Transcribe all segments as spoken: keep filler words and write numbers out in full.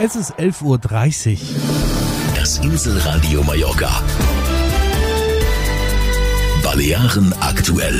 Es ist elf Uhr dreißig. Das Inselradio Mallorca. Balearen aktuell.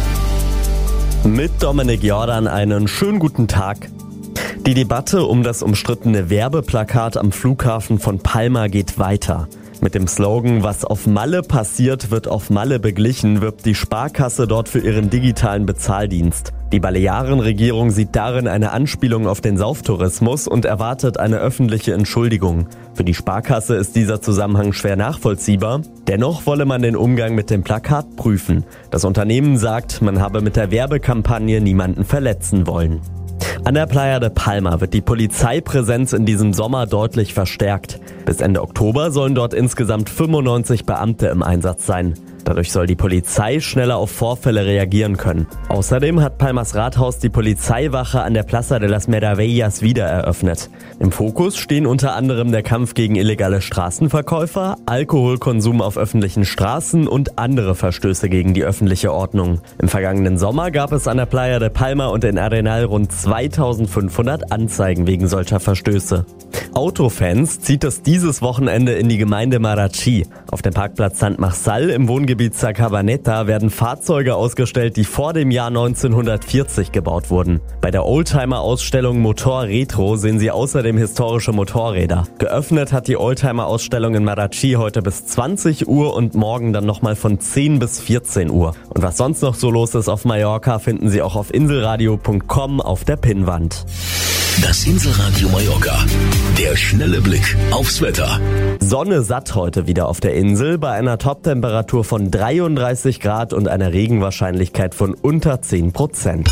Mit Dominik Jordan einen schönen guten Tag. Die Debatte um das umstrittene Werbeplakat am Flughafen von Palma geht weiter. Mit dem Slogan "Was auf Malle passiert, wird auf Malle beglichen" wirbt die Sparkasse dort für ihren digitalen Bezahldienst. Die Balearenregierung sieht darin eine Anspielung auf den Sauftourismus und erwartet eine öffentliche Entschuldigung. Für die Sparkasse ist dieser Zusammenhang schwer nachvollziehbar. Dennoch wolle man den Umgang mit dem Plakat prüfen. Das Unternehmen sagt, man habe mit der Werbekampagne niemanden verletzen wollen. An der Playa de Palma wird die Polizeipräsenz in diesem Sommer deutlich verstärkt. Bis Ende Oktober sollen dort insgesamt fünfundneunzig Beamte im Einsatz sein. Dadurch soll die Polizei schneller auf Vorfälle reagieren können. Außerdem hat Palmas Rathaus die Polizeiwache an der Plaza de las Meravillas wieder eröffnet. Im Fokus stehen unter anderem der Kampf gegen illegale Straßenverkäufer, Alkoholkonsum auf öffentlichen Straßen und andere Verstöße gegen die öffentliche Ordnung. Im vergangenen Sommer gab es an der Playa de Palma und in Arenal rund zweitausendfünfhundert Anzeigen wegen solcher Verstöße. Autofans zieht es dieses Wochenende in die Gemeinde Marachi. Auf dem Parkplatz Sant Marçal im Wohngebiet Sacabaneta werden Fahrzeuge ausgestellt, die vor dem Jahr neunzehnhundertvierzig gebaut wurden. Bei der Oldtimer-Ausstellung Motor Retro sehen Sie außerdem historische Motorräder. Geöffnet hat die Oldtimer-Ausstellung in Marachi heute bis zwanzig Uhr und morgen dann nochmal von zehn bis vierzehn Uhr. Und was sonst noch so los ist auf Mallorca, finden Sie auch auf inselradio punkt com auf der Pinnwand. Das Inselradio Mallorca. Der schnelle Blick aufs Wetter. Sonne satt heute wieder auf der Insel bei einer Toptemperatur von dreiunddreißig Grad und einer Regenwahrscheinlichkeit von unter zehn Prozent.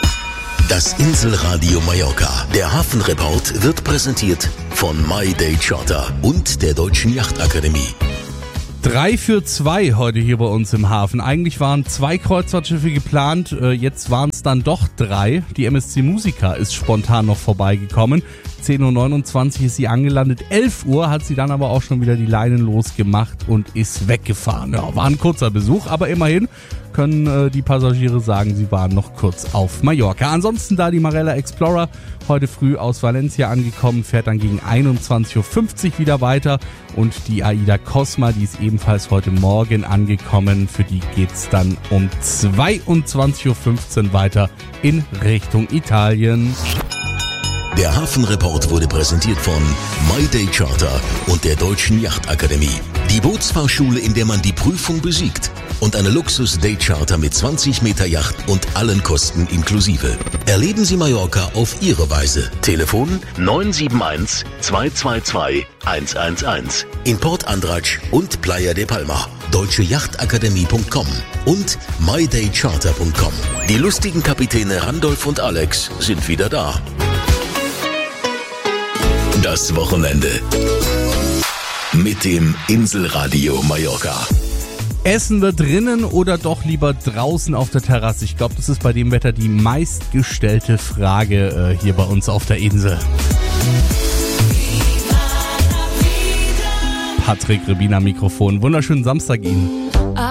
Das Inselradio Mallorca. Der Hafenreport wird präsentiert von My Day Charter und der Deutschen Yachtakademie. Drei für zwei heute hier bei uns im Hafen. Eigentlich waren zwei Kreuzfahrtschiffe geplant, jetzt waren es dann doch drei. Die M S C Musica ist spontan noch vorbeigekommen. zehn Uhr neunundzwanzig ist sie angelandet, elf Uhr hat sie dann aber auch schon wieder die Leinen losgemacht und ist weggefahren. Ja, war ein kurzer Besuch, aber immerhin können äh, die Passagiere sagen, sie waren noch kurz auf Mallorca. Ansonsten da die Marella Explorer, heute früh aus Valencia angekommen, fährt dann gegen einundzwanzig Uhr fünfzig wieder weiter. Und die Aida Cosma, die ist ebenfalls heute Morgen angekommen. Für die geht's dann um zweiundzwanzig Uhr fünfzehn weiter in Richtung Italien. Der Hafenreport wurde präsentiert von My Day Charter und der Deutschen Yachtakademie. Die Bootsfahrschule, in der man die Prüfung besiegt. Und eine Luxus-Day-Charter mit zwanzig Meter Yacht und allen Kosten inklusive. Erleben Sie Mallorca auf Ihre Weise. Telefon neun sieben eins, zwei zwei zwei, eins eins eins. In Port Andratx und Playa de Palma. deutsche yachtakademie punkt com und my day charter punkt com. Die lustigen Kapitäne Randolph und Alex sind wieder da. Das Wochenende mit dem Inselradio Mallorca. Essen wir drinnen oder doch lieber draußen auf der Terrasse? Ich glaube, das ist bei dem Wetter die meistgestellte Frage äh, hier bei uns auf der Insel. Patrick Rebina Mikrofon. Wunderschönen Samstag Ihnen.